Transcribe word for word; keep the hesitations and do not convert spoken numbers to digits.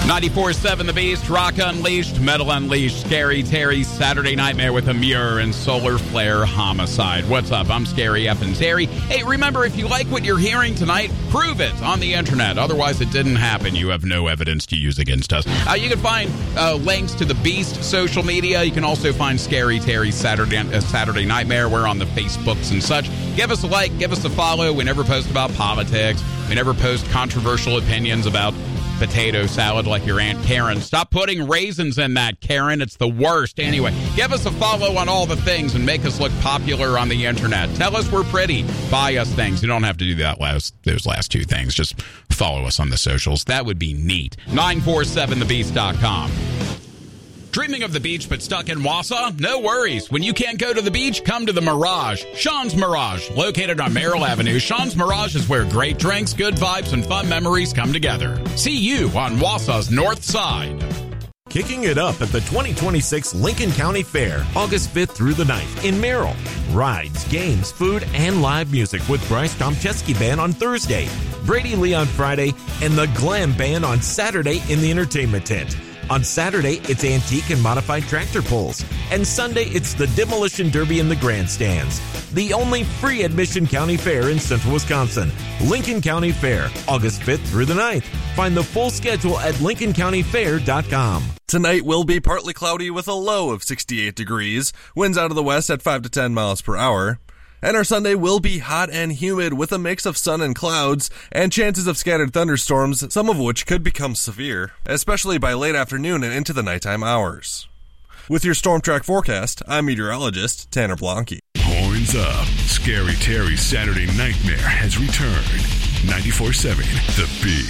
ninety-four point seven The Beast, Rock Unleashed, Metal Unleashed, Scary Terry's Saturday Nightmare with a Mirror and Solar Flare Homicide. What's up? I'm Scary F and Terry. Hey, remember, if you like what you're hearing tonight, prove it on the internet. Otherwise, it didn't happen. You have no evidence to use against us. Uh, you can find uh, links to the Beast social media. You can also find Scary Terry's Saturday, uh, Saturday Nightmare. We're on the Facebooks and such. Give us a like, give us a follow. We never post about politics. We never post controversial opinions about potato salad like your Aunt Karen. Stop putting raisins in that, Karen. It's the worst. Anyway, give us a follow on all the things and make us look popular on the internet. Tell us we're pretty. Buy us things. You don't have to do that last those last two things. Just follow us on the socials. That would be neat. nine four seven the beast dot com. Dreaming of the beach but stuck in Wausau? No worries. When you can't go to the beach, come to the Mirage. Sean's Mirage. Located on Merrill Avenue, Sean's Mirage is where great drinks, good vibes, and fun memories come together. See you on Wausau's north side. Kicking it up at the twenty twenty-six Lincoln County Fair, August fifth through the ninth in Merrill. Rides, games, food, and live music with Bryce Tomczewski Band on Thursday, Brady Lee on Friday, and the Glam Band on Saturday in the entertainment tent. On Saturday, it's antique and modified tractor pulls. And Sunday, it's the Demolition Derby in the grandstands. The only free admission county fair in central Wisconsin. Lincoln County Fair, August fifth through the ninth. Find the full schedule at lincoln county fair dot com. Tonight will be partly cloudy with a low of sixty-eight degrees. Winds out of the west at five to ten miles per hour. And our Sunday will be hot and humid with a mix of sun and clouds and chances of scattered thunderstorms, some of which could become severe, especially by late afternoon and into the nighttime hours. With your Storm Track forecast, I'm meteorologist Tanner Blanke. Horns up. Scary Terry's Saturday Nightmare has returned. ninety-four point seven The Beast.